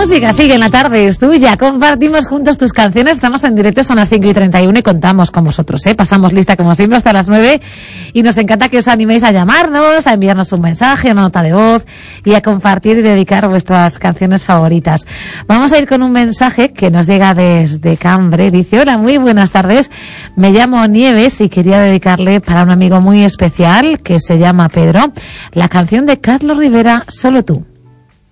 música sigue en la tarde, es tuya. Compartimos juntos tus canciones. Estamos en directo, son las 5:31 y contamos con vosotros, Pasamos lista como siempre hasta las 9 y nos encanta que os animéis a llamarnos, a enviarnos un mensaje, una nota de voz y a compartir y dedicar vuestras canciones favoritas. Vamos a ir con un mensaje que nos llega desde Cambre. Dice: hola, muy buenas tardes. Me llamo Nieves y quería dedicarle para un amigo muy especial que se llama Pedro la canción de Carlos Rivera, Solo tú.